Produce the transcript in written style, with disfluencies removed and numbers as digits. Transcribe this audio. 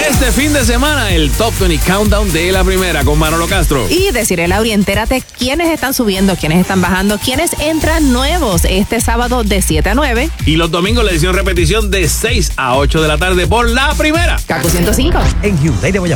Este fin de semana, el Top 20 Countdown de La Primera con Manolo Castro. Y Desiree Lauri, entérate quiénes están subiendo, quiénes están bajando, quiénes entran nuevos este sábado de 7 a 9. Y los domingos la edición repetición de 6 a 8 de la tarde por La Primera. Kaku 105. En Hyundai de Guaynabo